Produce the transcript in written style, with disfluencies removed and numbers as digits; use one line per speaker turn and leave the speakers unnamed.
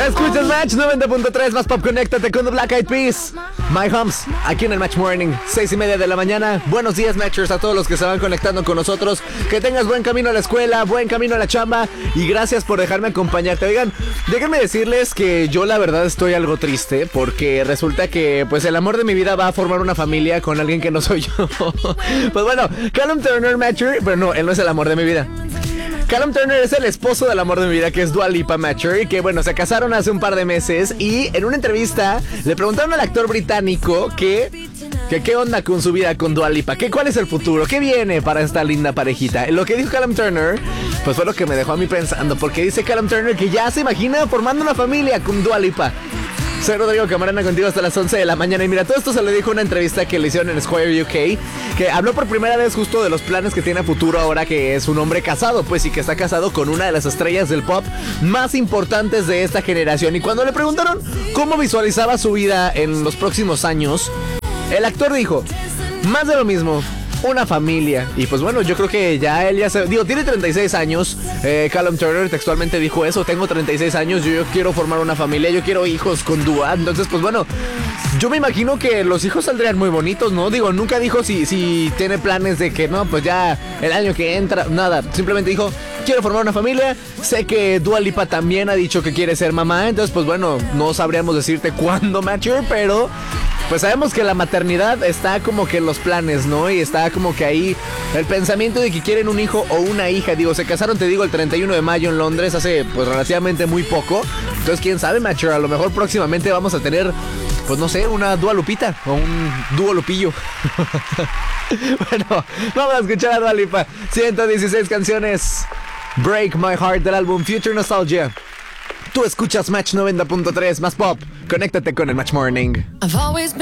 Escuchas Match 90.3 más pop, conéctate con The Black Eyed Peas. My Homes, aquí en el Match Morning, 6:30 de la mañana. Buenos días, Matchers, a todos los que se van conectando con nosotros. Que tengas buen camino a la escuela, buen camino a la chamba. Y gracias por dejarme acompañarte. Oigan, déjenme decirles que yo la verdad estoy algo triste, porque resulta que pues el amor de mi vida va a formar una familia con alguien que no soy yo. Pues bueno, Callum Turner, Matcher, pero no, él no es el amor de mi vida. Callum Turner es el esposo del amor de mi vida, que es Dua Lipa, Matcher, que bueno, se casaron hace un par de meses. Y en una entrevista le preguntaron al actor británico que qué onda con su vida con Dua Lipa, cuál es el futuro, qué viene para esta linda parejita. Lo que dijo Callum Turner pues fue lo que me dejó a mí pensando, porque dice Callum Turner que ya se imagina formando una familia con Dua Lipa. Soy Rodrigo Camarena, contigo hasta las 11 de la mañana. Y mira, todo esto se lo dijo en una entrevista que le hicieron en Squire UK, que habló por primera vez justo de los planes que tiene a futuro ahora que es un hombre casado, pues, y que está casado con una de las estrellas del pop más importantes de esta generación. Y cuando le preguntaron cómo visualizaba su vida en los próximos años, el actor dijo, más de lo mismo, una familia. Y pues bueno, yo creo que ya él ya se... Digo, tiene 36 años. Callum Turner textualmente dijo eso. Tengo 36 años, yo quiero formar una familia, yo quiero hijos con Dua. Entonces, pues bueno, yo me imagino que los hijos saldrían muy bonitos, ¿no? Digo, nunca dijo si tiene planes de que no, pues ya el año que entra, nada. Simplemente dijo, quiero formar una familia. Sé que Dua Lipa también ha dicho que quiere ser mamá. Entonces, pues bueno, no sabríamos decirte cuándo, Matcher, pero... pues sabemos que la maternidad está como que en los planes, ¿no? Y está como que ahí el pensamiento de que quieren un hijo o una hija. Digo, se casaron, te digo, el 31 de mayo en Londres, hace pues relativamente muy poco. Entonces, quién sabe, Matcher, a lo mejor próximamente vamos a tener, pues no sé, una Dua Lupita o un Dúo Lupillo. Bueno, vamos a escuchar a Dua Lipa. 116 canciones. Break My Heart del álbum Future Nostalgia. Tú escuchas Match 90.3 más pop. Conéctate con el Match Morning.